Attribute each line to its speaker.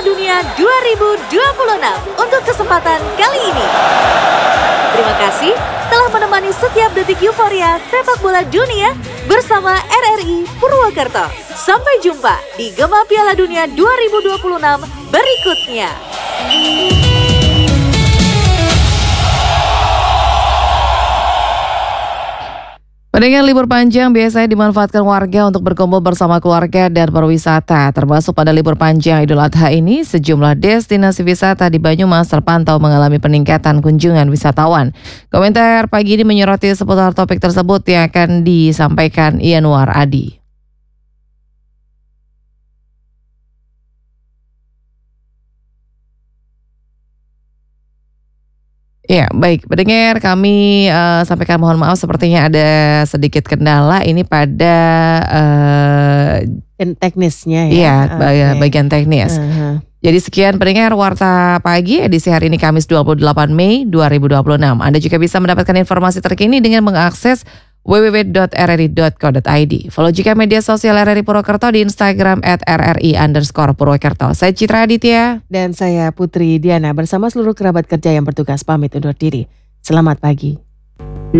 Speaker 1: Piala Dunia 2026 untuk kesempatan kali ini. Terima kasih telah menemani setiap detik euforia sepak bola dunia bersama RRI Purwokerto. Sampai jumpa di Gema Piala Dunia 2026 berikutnya.
Speaker 2: Pendengar, libur panjang biasanya dimanfaatkan warga untuk berkumpul bersama keluarga dan berwisata. Termasuk pada libur panjang Idul Adha ini, sejumlah destinasi wisata di Banyumas terpantau mengalami peningkatan kunjungan wisatawan. Komentar pagi ini menyoroti seputar topik tersebut yang akan disampaikan Yanuar Adi. Ya, baik. Pendengar, kami sampaikan mohon maaf sepertinya ada sedikit kendala ini pada
Speaker 3: teknisnya ya.
Speaker 2: Iya, bagian teknis. Jadi sekian pendengar Warta Pagi edisi hari ini Kamis 28 Mei 2026. Anda juga bisa mendapatkan informasi terkini dengan mengakses www.rri.co.id. Follow juga media sosial RRI Purwokerto di Instagram @rri_Purwokerto. Saya Citra Aditya.
Speaker 3: Dan saya Putri Diana bersama seluruh kerabat kerja yang bertugas pamit undur diri. Selamat pagi.